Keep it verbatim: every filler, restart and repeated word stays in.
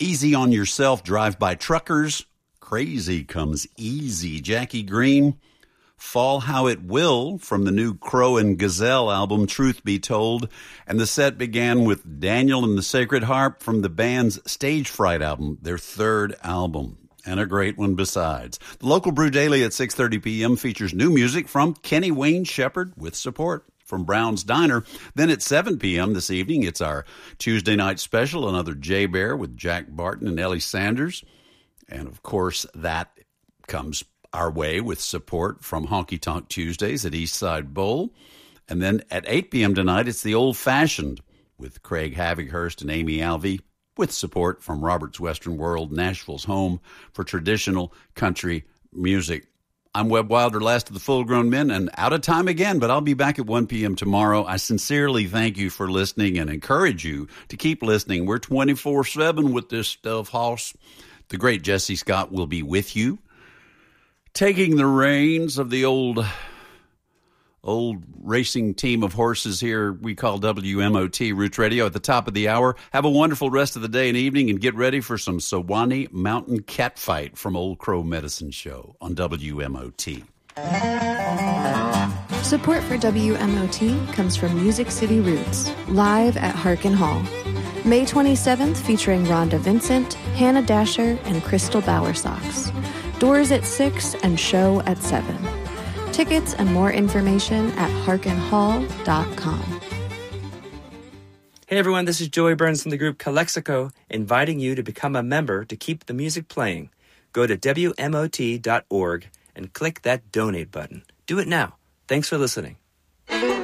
Easy on Yourself, Drive-By Truckers. Crazy Comes Easy, Jackie Green. Fall How It Will from the new Crow and Gazelle album, Truth Be Told. And the set began with Daniel and the Sacred Harp from the band's Stage Fright album, their third album. And a great one besides. The Local Brew Daily at six thirty p.m. features new music from Kenny Wayne Shepherd with support from Brown's Diner. Then at seven p.m. this evening, it's our Tuesday night special, another Jay Bear with Jack Barton and Ellie Sanders. And, of course, that comes our way with support from Honky Tonk Tuesdays at Eastside Bowl. And then at eight p.m. tonight, it's the Old Fashioned with Craig Havighurst and Amy Alvey, with support from Robert's Western World, Nashville's home for traditional country music. I'm Webb Wilder, last of the full-grown men, and out of time again, but I'll be back at one p.m. tomorrow. I sincerely thank you for listening and encourage you to keep listening. We're twenty-four seven with this stuff, Hoss. The great Jesse Scott will be with you, taking the reins of the old old racing team of horses here we call W M O T Roots Radio at the top of the hour. Have a wonderful rest of the day and evening, and get ready for some Sewanee Mountain Catfight from Old Crow Medicine Show on W M O T. Support for W M O T comes from Music City Roots, live at Harkin Hall. May twenty-seventh, featuring Rhonda Vincent, Hannah Dasher, and Crystal Bowersox. Doors at six and show at seven. Tickets and more information at harkin hall dot com. Hey everyone, this is Joey Burns from the group Calexico, inviting you to become a member to keep the music playing. Go to W M O T dot org and click that donate button. Do it now. Thanks for listening.